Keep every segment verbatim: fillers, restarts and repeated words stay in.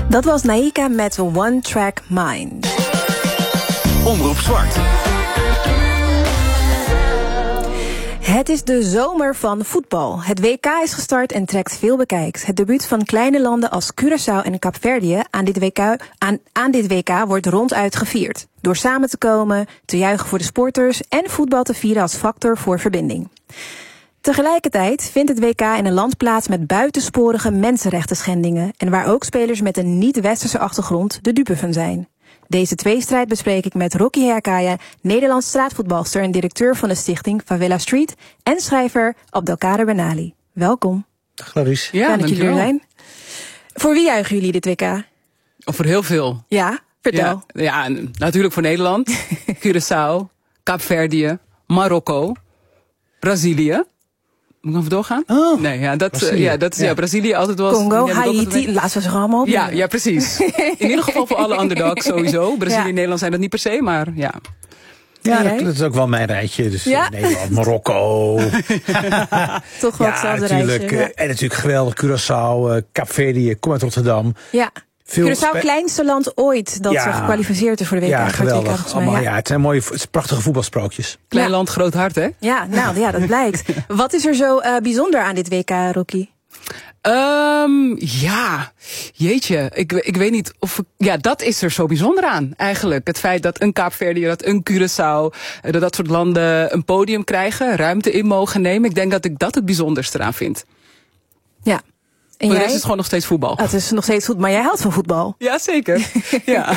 Dat was Naika met One Track Mind. Omroep Zwart. Het is de zomer van voetbal. Het W K is gestart en trekt veel bekijks. Het debuut van kleine landen als Curaçao en Kaapverdië aan dit W K, aan, aan dit W K wordt ronduit gevierd. Door samen te komen, te juichen voor de sporters en voetbal te vieren als factor voor verbinding. Tegelijkertijd vindt het W K in een land plaats met buitensporige mensenrechten schendingen en waar ook spelers met een niet-westerse achtergrond de dupe van zijn. Deze tweestrijd bespreek ik met Rocky Herkaya, Nederlands straatvoetbalster en directeur van de stichting Favela Street en schrijver Abdelkader Benali. Welkom. Dag Clarice. Ja, Fijn dat jullie er zijn. Voor wie juichen jullie dit W K? Of voor heel veel. Ja, vertel. Ja, ja, natuurlijk voor Nederland, Curaçao, Kaapverdië, Marokko, Brazilië. Moet ik even doorgaan? Oh, nee, ja, dat, Brazilië. ja, dat is ja. ja, Brazilië altijd was. Congo, Haiti, laten we ze allemaal op. Ja, ja, precies. In ieder geval voor alle underdogs sowieso. Brazilië en ja. Nederland zijn dat niet per se, maar ja. Ja, dat, dat is ook wel mijn rijtje. Dus ja? Nederland, Marokko. Toch wel ja, hetzelfde natuurlijk, rijtje. Ja. En natuurlijk geweldig, Curaçao, uh, Kaapverdië, kom uit Rotterdam. Ja. Curaçao, spe- kleinste land ooit dat ja. gekwalificeerd is voor de W K. Ja, geweldig. W K, Allemaal, ja. ja, het zijn mooie, het zijn prachtige voetbalsprookjes. Klein ja. land, groot hart, hè? Ja, nou ja, dat blijkt. Wat is er zo uh, bijzonder aan dit W K, Rocky? Um, ja, jeetje, ik, ik weet niet of ik, ja, dat is er zo bijzonder aan eigenlijk. Het feit dat een Kaapverdië, dat een Curaçao, dat dat soort landen een podium krijgen, ruimte in mogen nemen. Ik denk dat ik dat het bijzonderste eraan vind. Ja. En Voor de jij? rest is het gewoon nog steeds voetbal. Oh, het is nog steeds goed, maar jij houdt van voetbal. Ja, zeker. ja.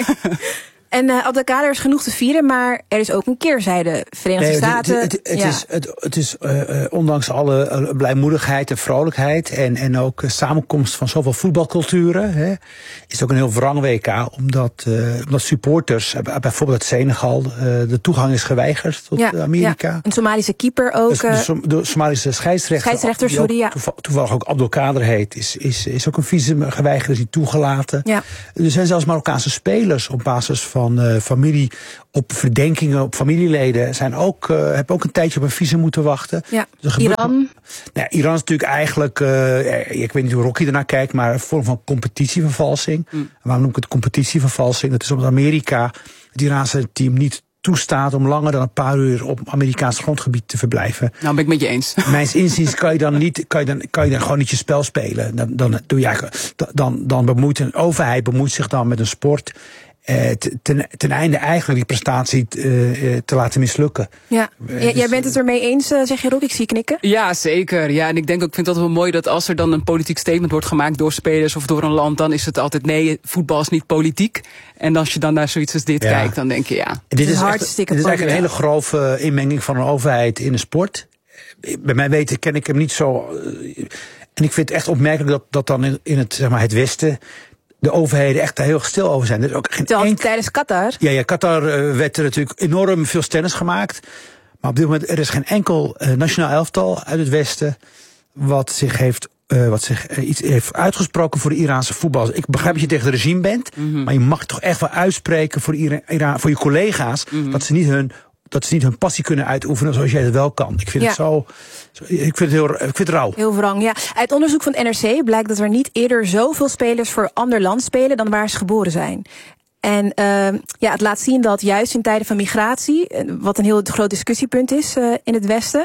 En uh, Abdelkader is genoeg te vieren, maar er is ook een keerzijde. Verenigde nee, Staten. Het, het, het, ja. is, het, het is uh, uh, ondanks alle uh, blijmoedigheid en vrolijkheid en, en ook uh, samenkomst van zoveel voetbalculturen, hè, is het ook een heel wrang W K, omdat, uh, omdat supporters, uh, bijvoorbeeld uit Senegal, uh, de toegang is geweigerd tot ja, Amerika. Ja. Een Somalische keeper ook. Dus de, Som- de Somalische scheidsrechter, scheidsrechter die sorry, ook ja. toeval, toevallig ook Abdelkader heet, is, is, is ook een visum geweigerd, is niet toegelaten. Ja. Er zijn zelfs Marokkaanse spelers op basis van uh, familie, op verdenkingen op familieleden, zijn ook, uh, hebben ook een tijdje op een visum moeten wachten. Ja. Dus gebeurt, Iran? Nou ja, Iran is natuurlijk eigenlijk, uh, ik weet niet hoe Rocky ernaar kijkt, maar een vorm van competitievervalsing. Mm. Waarom noem ik het competitievervalsing? Dat is omdat Amerika het Iraanse team niet toestaat om langer dan een paar uur op Amerikaans grondgebied te verblijven. Nou, ben ik met je eens. Mijns inziens kan je dan niet, kan je dan, kan je dan gewoon niet je spel spelen. Dan, dan doe je eigenlijk, dan, dan bemoeit een overheid bemoeit zich dan met een sport. Eh, ten, ten einde eigenlijk die prestatie uh, te laten mislukken. Ja, uh, dus, jij bent het ermee eens, uh, zeg je Rock? Ik zie knikken. Ja, zeker. Ja, en ik denk ook, ik vind het altijd wel mooi dat als er dan een politiek statement wordt gemaakt door spelers of door een land, dan is het altijd nee, voetbal is niet politiek. En als je dan naar zoiets als dit ja. kijkt, dan denk je ja. Dit is, echt, dit is eigenlijk een hele grove inmenging van een overheid in de sport. Bij mij weten ken ik hem niet zo. Uh, en ik vind het echt opmerkelijk dat, dat dan in, in het, zeg maar, het Westen de overheden echt daar heel stil over zijn. Er is ook geen enk... Tijdens Qatar? Ja, ja, Qatar uh, werd er natuurlijk enorm veel stennis gemaakt. Maar op dit moment er is geen enkel uh, nationaal elftal uit het Westen wat zich heeft, uh, wat zich uh, iets heeft uitgesproken voor de Iraanse voetbal. Ik begrijp dat je tegen het regime bent, mm-hmm. maar je mag toch echt wel uitspreken voor, de Ira- Ira- voor je collega's mm-hmm. dat ze niet hun dat ze niet hun passie kunnen uitoefenen zoals jij dat wel kan. Ik vind ja. het zo, zo, ik vind het heel, ik vind het rauw. Heel wrang, ja. Uit onderzoek van het N R C blijkt dat er niet eerder zoveel spelers voor ander land spelen dan waar ze geboren zijn. En uh, ja, het laat zien dat juist in tijden van migratie, wat een heel groot discussiepunt is uh, in het Westen,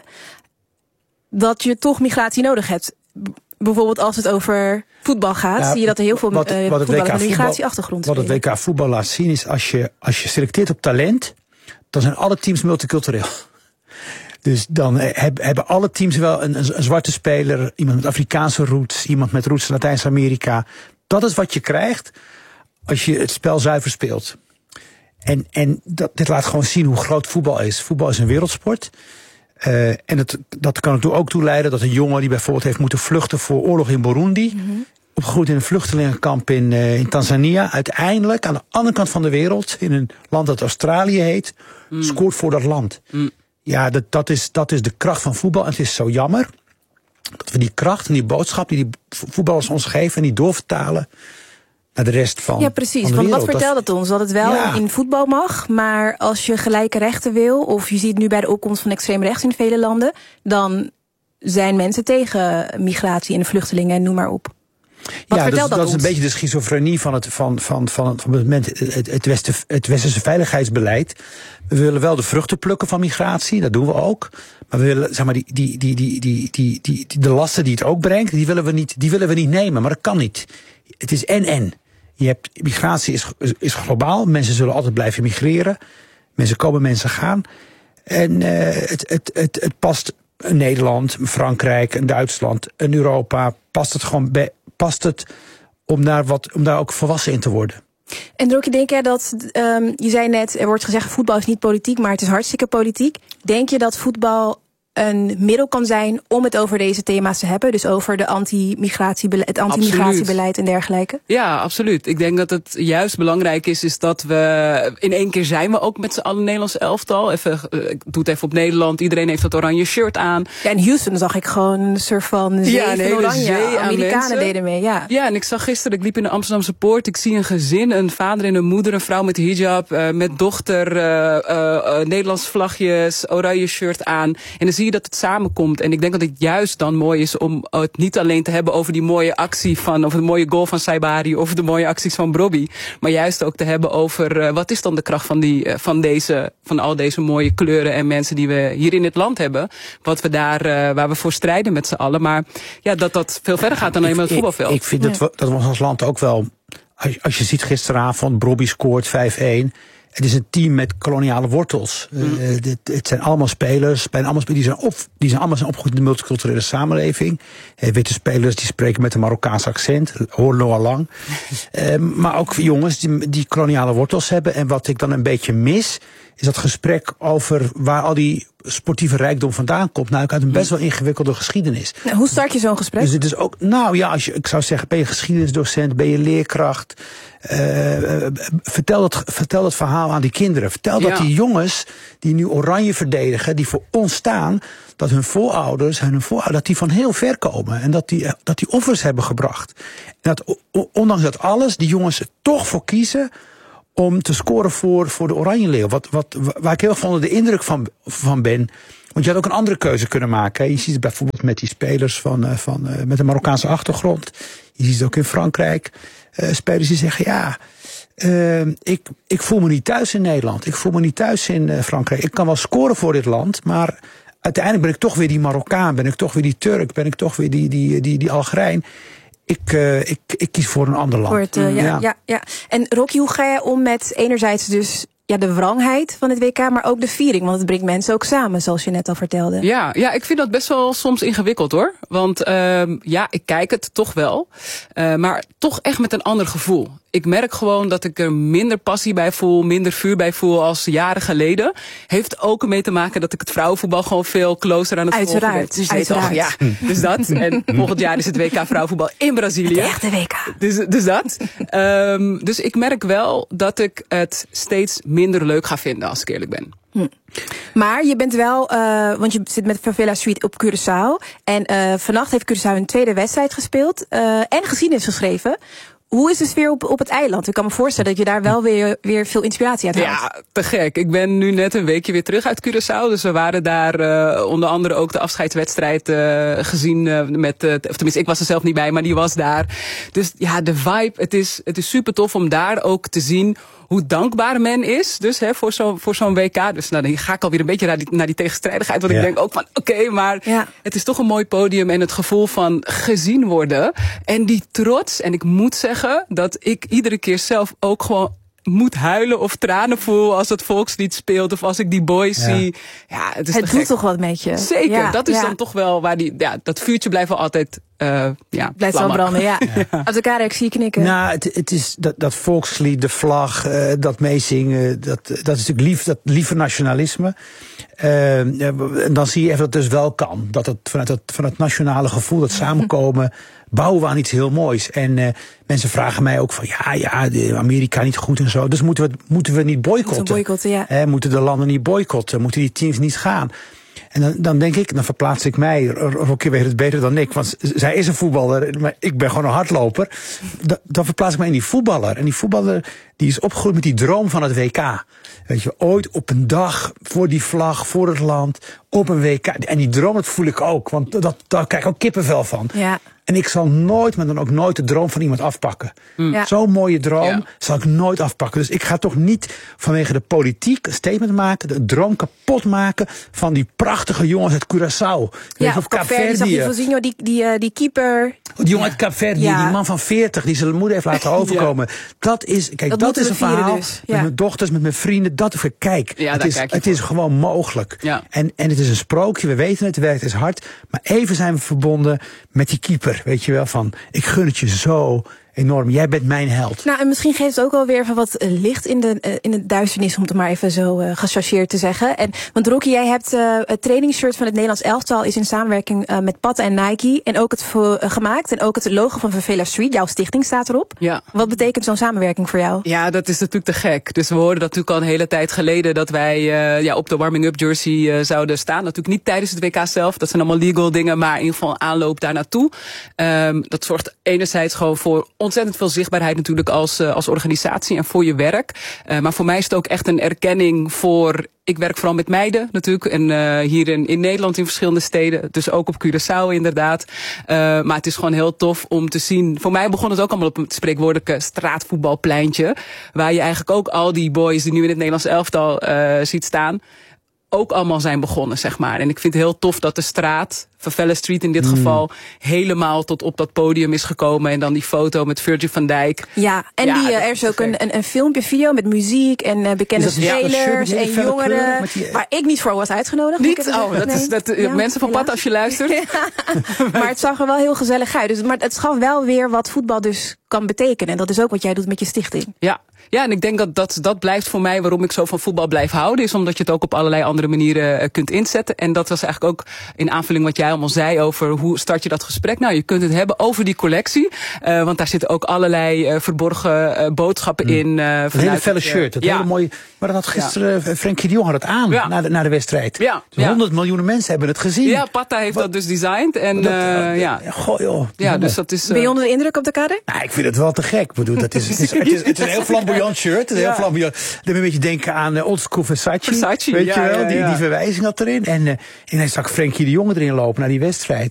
dat je toch migratie nodig hebt. Bijvoorbeeld als het over voetbal gaat, ja, zie je dat er heel veel wat, uh, wat voetballers met een migratieachtergrond Wat het W K voetbal laat zien is, als je, als je selecteert op talent, dan zijn alle teams multicultureel. Dus dan heb, hebben alle teams wel een, een, een zwarte speler, iemand met Afrikaanse roots, iemand met roots in Latijns-Amerika. Dat is wat je krijgt als je het spel zuiver speelt. En, en dat, dit laat gewoon zien hoe groot voetbal is. Voetbal is een wereldsport. Uh, en het, dat kan er ook toe leiden dat een jongen die bijvoorbeeld heeft moeten vluchten voor oorlog in Burundi, mm-hmm. opgegroeid in een vluchtelingenkamp in, uh, in Tanzania, uiteindelijk aan de andere kant van de wereld, in een land dat Australië heet, mm. scoort voor dat land. Mm. Ja, dat, dat, is, dat is de kracht van voetbal. En het is zo jammer dat we die kracht en die boodschap die die voetballers ons geven en die doorvertalen naar de rest van, ja, precies. van de Want wereld. wat vertelt het ons? Dat het wel ja. in voetbal mag, maar als je gelijke rechten wil, of je ziet nu bij de opkomst van extreem rechts in vele landen, dan zijn mensen tegen migratie en vluchtelingen en noem maar op. Wat ja, vertelt dat, dat dat is ons? een beetje de schizofrenie van het, van, van, van, van het, moment, het, het, Westen, het westerse veiligheidsbeleid. We willen wel de vruchten plukken van migratie, dat doen we ook. Maar we willen, zeg maar, die, die, die, die, die, die, die, die, de lasten die het ook brengt, die willen we niet, die willen we niet nemen. Maar dat kan niet. Het is en-en. Je hebt, migratie is, is globaal. Mensen zullen altijd blijven migreren. Mensen komen, mensen gaan. En uh, het, het, het, het past Nederland, Frankrijk, Duitsland, en Europa. Past het gewoon bij, past het om daar, wat, om daar ook volwassen in te worden. En Rocky, denk jij dat, um, je zei net, er wordt gezegd voetbal is niet politiek, maar het is hartstikke politiek. Denk je dat voetbal een middel kan zijn om het over deze thema's te hebben? Dus over de anti-migratiebeleid, het anti-migratiebeleid en dergelijke? Ja, absoluut. Ik denk dat het juist belangrijk is, is dat we in één keer zijn we ook met z'n allen Nederlands elftal. Even, ik doe het even op Nederland. Iedereen heeft dat oranje shirt aan. Ja, in Houston zag ik gewoon een soort van zee ja, een van hele oranje. zee aan Amerikanen mensen. deden mee, ja. Ja, en ik zag gisteren, ik liep in de Amsterdamse Poort. Ik zie een gezin, een vader en een moeder, een vrouw met hijab, uh, met dochter, uh, uh, uh, Nederlands vlagjes, oranje shirt aan. En dan zie je dat het samenkomt. En ik denk dat het juist dan mooi is om het niet alleen te hebben over die mooie actie van, of de mooie goal van Saibari of de mooie acties van Brobby, maar juist ook te hebben over uh, wat is dan de kracht van die, uh, van deze, van al deze mooie kleuren en mensen die we hier in het land hebben, wat we daar, uh, waar we voor strijden met z'n allen. Maar ja, dat dat veel verder gaat dan alleen maar het voetbalveld. Ik, ik vind ja. dat, we, dat we als land ook wel, als, als je ziet gisteravond, Brobby scoort vijf een. Het is een team met koloniale wortels. Mm. Uh, dit, het zijn allemaal spelers, bijna allemaal spelers, die zijn, op, die zijn allemaal zijn opgegroeid in de multiculturele samenleving. Uh, witte spelers die spreken met een Marokkaans accent, hoor Noah Lang. Uh, maar ook jongens die, die koloniale wortels hebben. En wat ik dan een beetje mis, is dat gesprek over waar al die sportieve rijkdom vandaan komt. Nou, uit een best wel ingewikkelde geschiedenis. Nou, hoe start je zo'n gesprek? Dus het is ook, nou ja, als je, ik zou zeggen, ben je geschiedenisdocent, ben je leerkracht. Uh, uh, vertel, dat, vertel dat verhaal aan die kinderen. Vertel ja. dat die jongens die nu oranje verdedigen, die voor ons staan, dat hun voorouders, hun voorouders, dat die van heel ver komen. En dat die, dat die offers hebben gebracht. En dat ondanks dat alles, die jongens er toch voor kiezen om te scoren voor, voor de Oranje Leeuw. Wat, wat, waar ik heel erg onder de indruk van, van ben. Want je had ook een andere keuze kunnen maken. Hè. Je ziet het bijvoorbeeld met die spelers van, uh, van, uh, met een Marokkaanse achtergrond. Je ziet het ook in Frankrijk. Uh, spelers die zeggen, ja, uh, ik, ik voel me niet thuis in Nederland. Ik voel me niet thuis in uh, Frankrijk. Ik kan wel scoren voor dit land, maar uiteindelijk ben ik toch weer die Marokkaan. Ben ik toch weer die Turk. Ben ik toch weer die, die, die, die Algerijn. Ik, uh, ik, ik kies voor een ander land. Voor het, uh, ja, ja. Ja, ja. En Rocky, hoe ga jij om met enerzijds dus ja, de wrangheid van het W K, maar ook de viering? Want het brengt mensen ook samen, zoals je net al vertelde. Ja, ja, ik vind dat best wel soms ingewikkeld hoor. Want uh, ja, ik kijk het toch wel. Uh, maar toch echt met een ander gevoel. Ik merk gewoon dat ik er minder passie bij voel, minder vuur bij voel als jaren geleden. Heeft ook mee te maken dat ik het vrouwenvoetbal gewoon veel closer aan het uiteraard, volgen ben. Dus uiteraard. Ja, dus dat. En volgend jaar is het W K vrouwenvoetbal in Brazilië. Het echte W K. Dus, dus dat. Um, dus ik merk wel dat ik het steeds minder leuk ga vinden, als ik eerlijk ben. Hm. Maar je bent wel, uh, want je zit met Favela Suite op Curaçao. En uh, vannacht heeft Curaçao een tweede wedstrijd gespeeld. Uh, en geschiedenis geschreven. Hoe is de sfeer op, op het eiland? Ik kan me voorstellen dat je daar wel weer, weer veel inspiratie uit haalt. Ja, te gek. Ik ben nu net een weekje weer terug uit Curaçao. Dus we waren daar uh, onder andere ook de afscheidswedstrijd uh, gezien. Uh, met, uh, of tenminste, ik was er zelf niet bij, maar die was daar. Dus ja, de vibe, het is, het is super tof om daar ook te zien hoe dankbaar men is, dus hè, voor zo'n voor zo'n W K. Dus nou, dan ga ik alweer een beetje naar die, naar die tegenstrijdigheid. Want ja. ik denk ook van, oké, okay, maar ja. het is toch een mooi podium en het gevoel van gezien worden. En die trots. En ik moet zeggen dat ik iedere keer zelf ook gewoon moet huilen of tranen voel als het volkslied speelt of als ik die boys ja. zie. Ja, het is het doet toch wat met je. Zeker, ja, dat is ja. dan toch wel waar die, ja, dat vuurtje blijft wel altijd uh, ja, blijft wel branden, ja. ja. Als elkaar ik zie knikken. Nou, het, het is dat, dat volkslied, de vlag, uh, dat meezingen, dat, dat is natuurlijk lief, dat lieve nationalisme. Uh, en dan zie je even dat het dus wel kan. Dat het vanuit het, vanuit het nationale gevoel, dat samenkomen, bouwen we aan iets heel moois. En uh, mensen vragen mij ook van, ja, ja, Amerika niet goed en zo. Dus moeten we, moeten we niet boycotten? Moeten, boycotten, ja. eh, moeten de landen niet boycotten? Moeten die teams niet gaan? En dan, dan denk ik, dan verplaats ik mij, Rocky weet het beter dan ik, want zij is een voetballer, maar ik ben gewoon een hardloper. Dan, dan verplaats ik mij in die voetballer. En die voetballer, die is opgegroeid met die droom van het W K. Weet je, ooit op een dag voor die vlag, voor het land, op een W K. En die droom, dat voel ik ook. Want dat, daar krijg ik ook kippenvel van. Ja. En ik zal nooit, maar dan ook nooit de droom van iemand afpakken. Mm. Ja. Zo'n mooie droom Ja. zal ik nooit afpakken. Dus ik ga toch niet vanwege de politiek een statement maken, de droom kapot maken van die prachtige jongens uit Curaçao. Ja, of of Kaapverdië. Zag je Fosinho, die, die, uh, die keeper. Die jongen uit Kaapverdië, Ja. die man van veertig, die zijn moeder heeft laten overkomen. Ja. Dat is, kijk, Dat dat, moeten is we een verhaal vieren dus. Ja. met mijn dochters, met mijn vrienden. Dat ik kijk, Ja, het, daar is, kijk je het voor. is gewoon mogelijk. Ja. En, en het is een sprookje, we weten het, het werkt, het is hard. Maar even zijn we verbonden met die keeper, weet je wel, van ik gun het je zo enorm. Jij bent mijn held. Nou, en misschien geeft het ook wel weer van wat uh, licht in de, uh, in de duisternis, om het maar even zo uh, gechargeerd te zeggen. En, want Rocky, jij hebt uh, het trainingsshirt van het Nederlands elftal is in samenwerking uh, met Patta en Nike. En ook het voor, uh, gemaakt. En ook het logo van Favela Street, jouw stichting, staat erop. Ja. Wat betekent zo'n samenwerking voor jou? Ja, dat is natuurlijk te gek. Dus we hoorden dat natuurlijk al een hele tijd geleden dat wij uh, ja, op de warming-up jersey uh, zouden staan. Natuurlijk niet tijdens het W K zelf, dat zijn allemaal legal dingen, maar in ieder geval aanloop daar naartoe. Um, dat zorgt enerzijds gewoon voor ontzettend veel zichtbaarheid natuurlijk als, uh, als organisatie en voor je werk. Uh, maar voor mij is het ook echt een erkenning voor... Ik werk vooral met meiden natuurlijk. En uh, hier in, in Nederland in verschillende steden. Dus ook op Curaçao inderdaad. Uh, maar het is gewoon heel tof om te zien. Voor mij begon het ook allemaal op het spreekwoordelijke straatvoetbalpleintje. Waar je eigenlijk ook al die boys die nu in het Nederlands elftal uh, ziet staan. Ook allemaal zijn begonnen, zeg maar. En ik vind het heel tof dat de straat, Favela Street in dit mm. geval, helemaal tot op dat podium is gekomen. En dan die foto met Virgil van Dijk. Ja, en ja, die, uh, er is ook een, een, een filmpje, video met muziek en uh, bekende spelers en jongeren. Die, uh... Waar ik niet voor was uitgenodigd. Niet? Oh, dat nee. is dat, uh, ja, mensen van Pad als je luistert. Ja. Maar het zag er wel heel gezellig uit. Dus, maar het gaf wel weer wat voetbal dus kan betekenen. En dat is ook wat jij doet met je stichting. Ja. Ja, en ik denk dat, dat dat blijft voor mij waarom ik zo van voetbal blijf houden. Is omdat je het ook op allerlei andere manieren uh, kunt inzetten. En dat was eigenlijk ook in aanvulling wat jij allemaal zei over hoe start je dat gesprek. Nou, je kunt het hebben over die collectie. Uh, want daar zitten ook allerlei uh, verborgen uh, boodschappen mm. in. Uh, een hele felle shirt. Dat ja. hele mooie, maar dat had gisteren ja. Frenkie de Jong had het aan ja. na, de, na de wedstrijd. Ja. Dus ja. honderd miljoen mensen hebben het gezien. Ja, Patta heeft wat, dat dus designed. En, dat, uh, ja. Goh, joh. Ja, dus dat is, uh, ben je onder de indruk op de kader? Nou, ik vind het wel te gek. Ik bedoel, dat is, het, is, het, is, het is een heel flamboyant shirt. Het is ja. heel flamboyant. Dat doet me een beetje denken aan uh, oldschool Versace. Versace. Weet ja, je wel, ja, ja. Die, die verwijzing had erin. En, uh, en hij zag Frenkie de Jong erin lopen naar die wedstrijd.